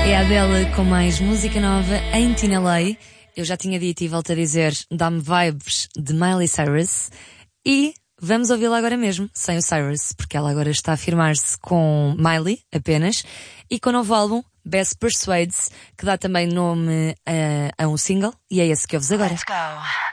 É a Adele com mais música nova em Tina Ley. Eu já tinha dito e volto a dizer, dá-me vibes de Miley Cyrus. E vamos ouvi-la agora mesmo, sem o Cyrus, porque ela agora está a firmar-se com Miley apenas e com o novo álbum Best Persuades, que dá também nome a um single, e é esse que ouves agora. Let's go.